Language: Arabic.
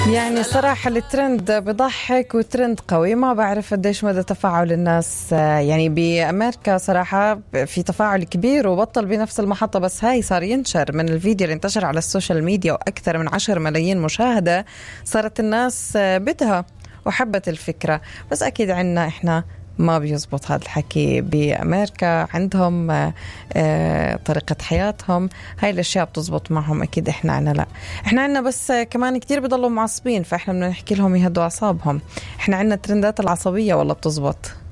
يعني صراحة الترند بضحك وترند قوي، ما بعرف قديش مدى تفاعل الناس. يعني بأمريكا صراحة في تفاعل كبير وبطل بنفس المحطة، بس هاي صار ينشر من الفيديو اللي انتشر على السوشيال ميديا وأكثر من 10 ملايين مشاهدة. صارت الناس بدها وحبت الفكرة، بس أكيد عنا إحنا ما بيزبط هذا الحكي. بأمريكا عندهم طريقة حياتهم، هاي الأشياء بتزبط معهم. أكيد إحنا عنا لا، إحنا عنا بس كمان كتير بيضلوا معصبين، فإحنا بدنا نحكي لهم يهدوا أعصابهم. إحنا عنا ترندات العصبية والله بتزبط.